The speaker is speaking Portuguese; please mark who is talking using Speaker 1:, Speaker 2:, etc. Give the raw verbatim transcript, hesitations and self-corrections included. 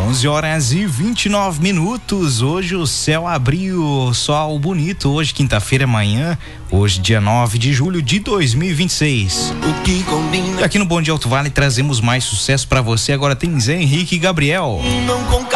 Speaker 1: onze horas e vinte e nove minutos. Hoje o céu abriu, sol bonito. Hoje, quinta-feira, amanhã. Hoje, dia nove de julho de dois mil e vinte e seis.
Speaker 2: O que combina...
Speaker 1: E aqui no Bom Dia Alto Vale trazemos mais sucesso pra você. Agora tem Zé Henrique e Gabriel.
Speaker 2: Não com